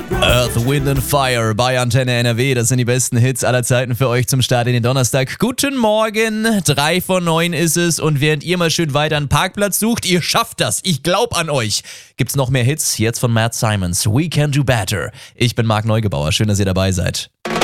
Earth, Wind and Fire bei Antenne NRW. Das sind die besten Hits aller Zeiten für euch zum Start in den Donnerstag. Guten Morgen, 3 von 9 ist es und während ihr mal schön weiter einen Parkplatz sucht, ihr schafft das, ich glaub an euch. Gibt's noch mehr Hits? Jetzt von Matt Simons, We Can Do Better. Ich bin Marc Neugebauer, schön, dass ihr dabei seid.